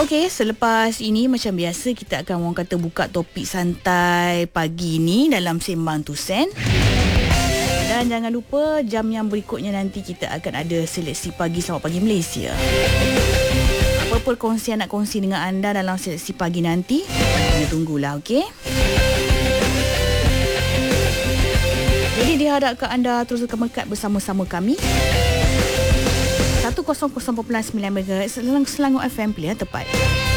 Okey, selepas ini macam biasa kita akan orang kata buka topik santai pagi ni dalam Sembang Tusen. Dan jangan lupa jam yang berikutnya nanti kita akan ada seleksi pagi Selamat Pagi Malaysia. Apa perkongsian nak kongsi dengan anda dalam seleksi pagi nanti? Kena tunggulah, okey? Jadi diharapkan anda terus melekat bersama-sama kami. 100.9 MHz Selangor FM, pilihan tepat.